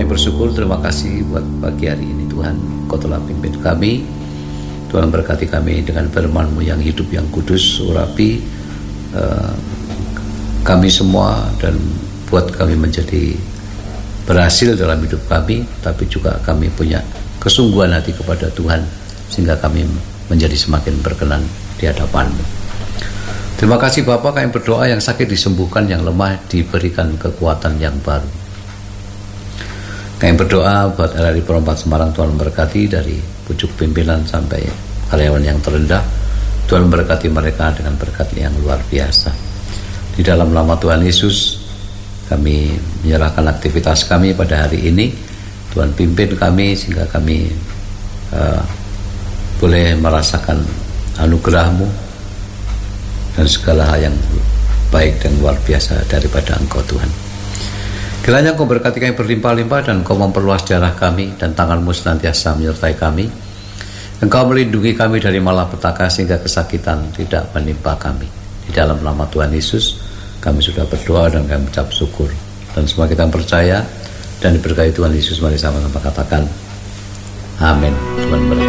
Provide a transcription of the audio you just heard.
kami bersyukur, terima kasih buat pagi hari ini Tuhan. Kau telah pimpin kami. Tuhan berkati kami dengan firman-Mu yang hidup, yang kudus, urapi kami semua, dan buat kami menjadi berhasil dalam hidup kami, tapi juga kami punya kesungguhan hati kepada Tuhan, sehingga kami menjadi semakin berkenan di hadapan-Mu. Terima kasih Bapa, kami berdoa yang sakit disembuhkan, yang lemah diberikan kekuatan yang baru. Kami berdoa buat RRI Perempat Semarang, Tuhan berkati dari pucuk pimpinan sampai karyawan yang terendah. Tuhan berkati mereka dengan berkat yang luar biasa. Di dalam nama Tuhan Yesus, kami menyerahkan aktivitas kami pada hari ini. Tuhan pimpin kami sehingga kami boleh merasakan anugerah-Mu dan segala hal yang baik dan luar biasa daripada Engkau Tuhan. Kiranya Engkau berkati kami berlimpah-limpah, dan Engkau memperluas darah kami, dan tangan-Mu senantiasa menyertai kami. Engkau melindungi kami dari malapetaka sehingga kesakitan tidak menimpa kami. Di dalam nama Tuhan Yesus kami sudah berdoa dan kami ucap syukur. Dan semua kita percaya dan diberkati Tuhan Yesus. Mari sama-sama katakan amin. Tuhan berkati.